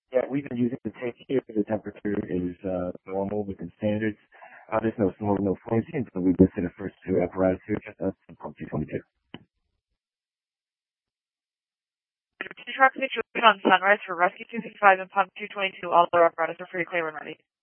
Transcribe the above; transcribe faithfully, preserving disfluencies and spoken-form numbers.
Yeah, we've been using the tank here. The temperature is uh, normal within standards. Uh, there's no smoke, no flames, and so we've listed the first two apparatus here, just us and pump two twenty-two. Two trucks situation on Sunrise for Rescue two sixty-five and Pump two twenty-two. All their apparatus are free, clear, and ready.